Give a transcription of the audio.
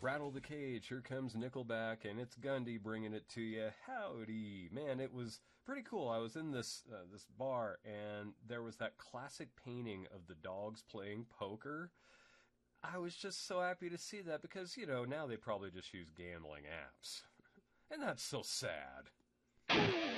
Rattle the Cage, here comes Nickelback, and it's Gundy bringing it to you. Howdy. Man, it was pretty cool. I was in this bar, and there was that classic painting of the dogs playing poker. I was just so happy to see that because, now they probably just use gambling apps. And that's so sad.